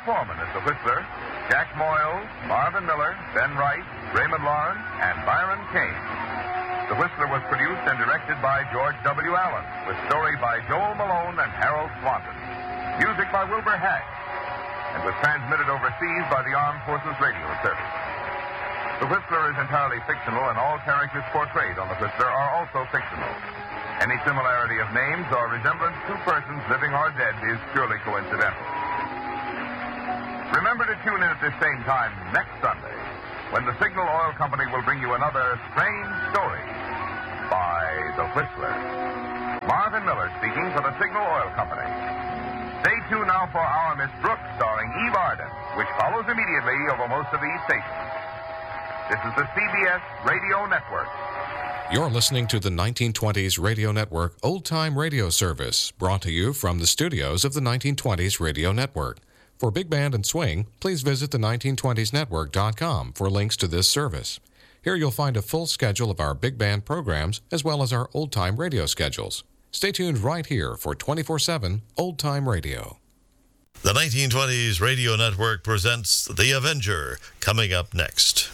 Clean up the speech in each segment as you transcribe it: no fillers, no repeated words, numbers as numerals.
Foreman as the Whistler, Jack Moyles, Marvin Miller, Ben Wright, Raymond Lawrence, and Byron Kane. The Whistler was produced and directed by George W. Allen, with story by Joel Malone and Harold Swanton. Music by Wilbur Hatch, and was transmitted overseas by the Armed Forces Radio Service. The Whistler is entirely fictional, and all characters portrayed on the Whistler are also fictional. Any similarity of names or resemblance to persons living or dead is purely coincidental. Remember to tune in at this same time next Sunday, when the Signal Oil Company will bring you another strange story by The Whistler. Marvin Miller speaking for the Signal Oil Company. Stay tuned now for Our Miss Brooks, starring Eve Arden, which follows immediately over most of these stations. This is the CBS Radio Network. You're listening to the 1920s Radio Network Old Time Radio Service, brought to you from the studios of the 1920s Radio Network. For Big Band and Swing, please visit the 1920snetwork.com for links to this service. Here you'll find a full schedule of our big band programs as well as our old-time radio schedules. Stay tuned right here for 24/7 old-time radio. The 1920s Radio Network presents The Avenger, coming up next.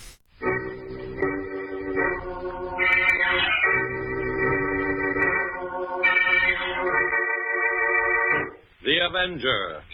The Avenger,